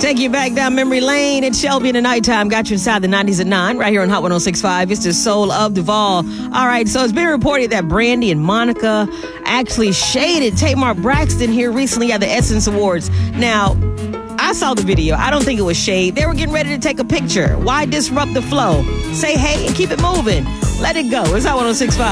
Take you back down memory lane. It's Shelby in the nighttime. Got you inside the 90s at 9 right here on Hot 106.5. It's the soul of Duval. All right, so it's been reported that Brandy and Monica actually shaded Tamar Braxton here recently at the Essence Awards. Now, I saw the video. I don't think it was shade. They were getting ready to take a picture. Why disrupt the flow? Say hey and keep it moving. Let it go. It's Hot 106.5.